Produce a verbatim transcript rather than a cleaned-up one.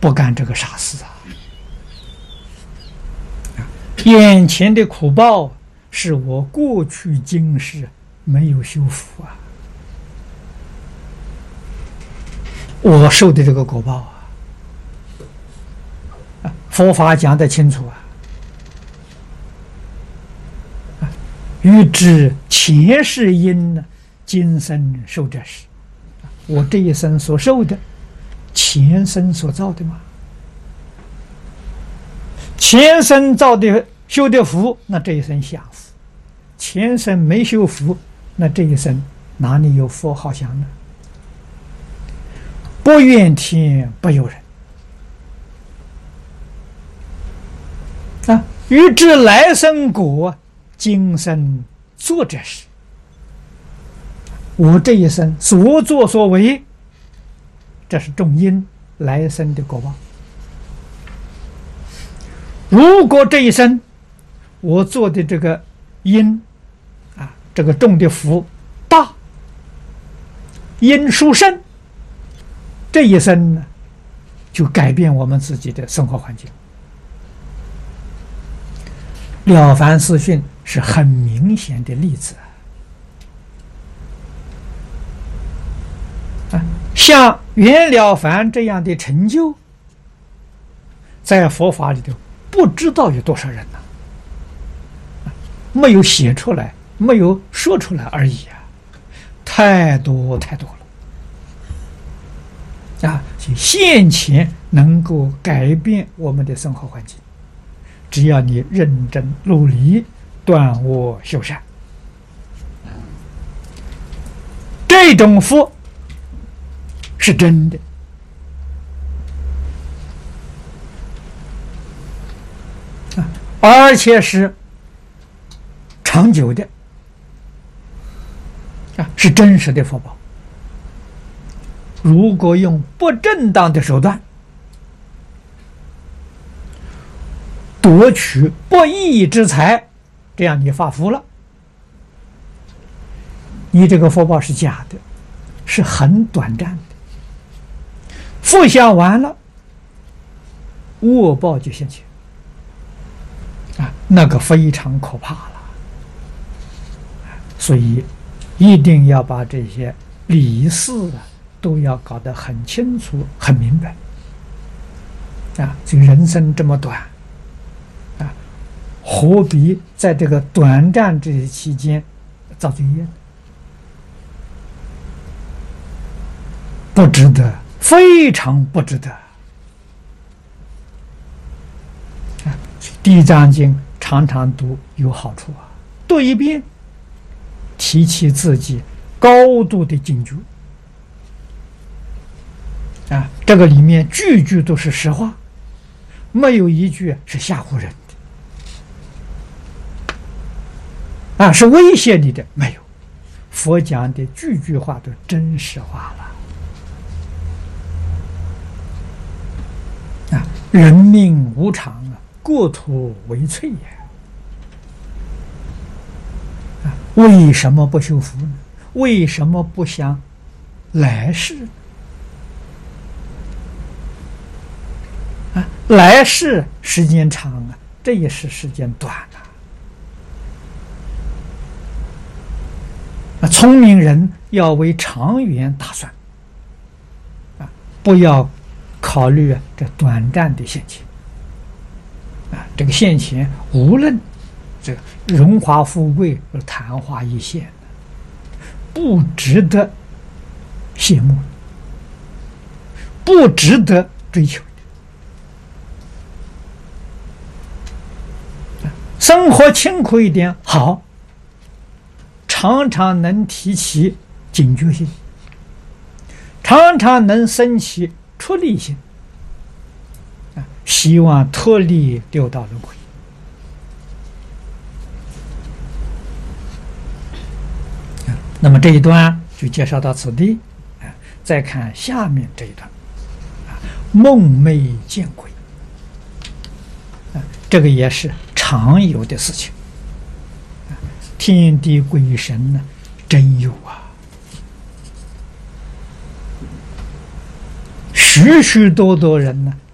不干这个傻事啊！眼前的苦报是我过去今世没有修福啊，我受的这个果报啊，佛法讲得清楚啊，欲知前世因呢，今生受这事。我这一生所受的，前生所造的嘛。前生造的修的福，那这一生享福；前生没修福，那这一生哪里有福好享呢？不怨天不尤人啊！欲知来生果，今生做这事。我这一生所作所为，这是种因，来生的果报。如果这一生我做的这个因啊，这个种的福大，因殊胜，这一生呢，就改变我们自己的生活环境。了凡四训是很明显的例子啊，像袁了凡这样的成就，在佛法里头不知道有多少人呢、啊？没有写出来，没有说出来而已啊，太多太多了啊！现前能够改变我们的生活环境，只要你认真努力，断恶修善，这种福是真的啊，而且是长久的啊，是真实的福报。如果用不正当的手段夺取不义之财，这样你发福了，你这个福报是假的，是很短暂的。福享完了，恶报就现前啊，那个非常可怕了。所以一定要把这些理事啊都要搞得很清楚、很明白啊！这个人生这么短啊，何必在这个短暂这些期间造罪业呢？不值得，非常不值得。啊，《地藏经》常常读有好处啊，读一遍，提起自己高度的警觉。啊，这个里面句句都是实话，没有一句是吓唬人的，啊，是威胁你的，没有。佛讲的句句话都真实话了。啊，人命无常啊，过土为脆呀。啊，为什么不修福呢？为什么不想来世？啊，来世时间长啊，这一世时间短啊。啊，聪明人要为长远打算，啊，不要考虑啊这短暂的现钱。啊，这个现钱无论这个荣华富贵、昙花一现，不值得羡慕，不值得追求。生活清苦一点好，常常能提起警觉性，常常能升起出离心，啊，希望脱离六道轮回。那么这一段就介绍到此地，啊，再看下面这一段，啊，梦寐见鬼，啊，这个也是常有的事情，天地鬼神呢，真有啊，许许多多人呢